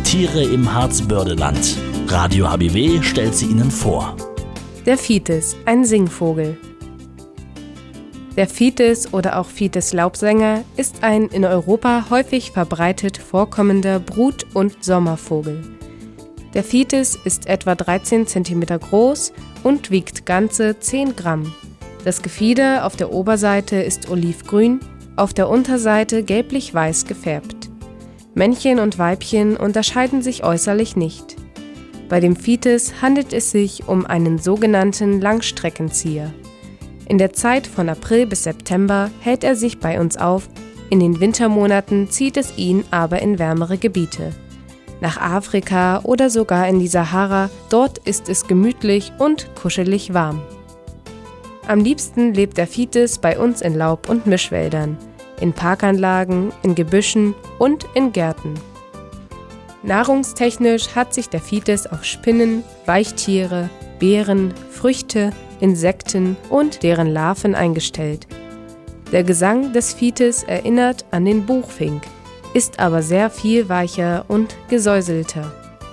Tiere im Harzbördeland. Radio HBW stellt sie Ihnen vor. Der Vitis, ein Singvogel. Der Vitis oder auch Vitis-Laubsänger ist ein in Europa häufig verbreitet vorkommender Brut- und Sommervogel. Der Vitis ist etwa 13 cm groß und wiegt ganze 10 Gramm. Das Gefieder auf der Oberseite ist olivgrün, auf der Unterseite gelblich-weiß gefärbt. Männchen und Weibchen unterscheiden sich äußerlich nicht. Bei dem Vitis handelt es sich um einen sogenannten Langstreckenzieher. In der Zeit von April bis September hält er sich bei uns auf, in den Wintermonaten zieht es ihn aber in wärmere Gebiete. Nach Afrika oder sogar in die Sahara, dort ist es gemütlich und kuschelig warm. Am liebsten lebt der Vitis bei uns in Laub- und Mischwäldern, in Parkanlagen, in Gebüschen und in Gärten. Nahrungstechnisch hat sich der Vitis auf Spinnen, Weichtiere, Beeren, Früchte, Insekten und deren Larven eingestellt. Der Gesang des Vitis erinnert an den Buchfink, ist aber sehr viel weicher und gesäuselter.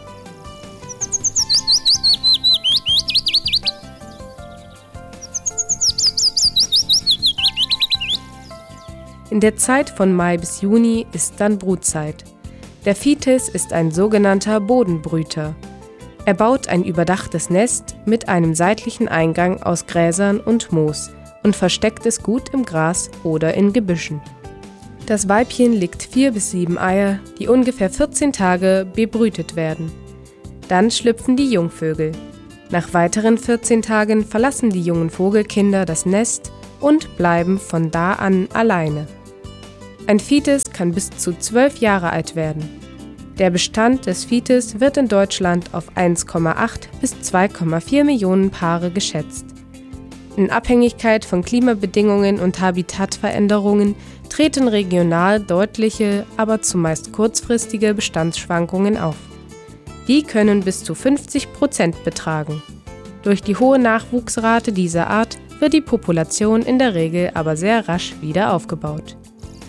In der Zeit von Mai bis Juni ist dann Brutzeit. Der Vitis ist ein sogenannter Bodenbrüter. Er baut ein überdachtes Nest mit einem seitlichen Eingang aus Gräsern und Moos und versteckt es gut im Gras oder in Gebüschen. Das Weibchen legt 4 bis 7 Eier, die ungefähr 14 Tage bebrütet werden. Dann schlüpfen die Jungvögel. Nach weiteren 14 Tagen verlassen die jungen Vogelkinder das Nest und bleiben von da an alleine. Ein Vitis kann bis zu 12 Jahre alt werden. Der Bestand des Vitis wird in Deutschland auf 1,8 bis 2,4 Millionen Paare geschätzt. In Abhängigkeit von Klimabedingungen und Habitatveränderungen treten regional deutliche, aber zumeist kurzfristige Bestandsschwankungen auf. Die können bis zu 50% betragen. Durch die hohe Nachwuchsrate dieser Art wird die Population in der Regel aber sehr rasch wieder aufgebaut.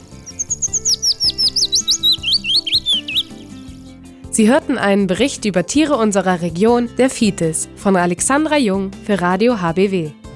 Sie hörten einen Bericht über Tiere unserer Region, der Vitis, von Alexandra Jung für Radio HBW.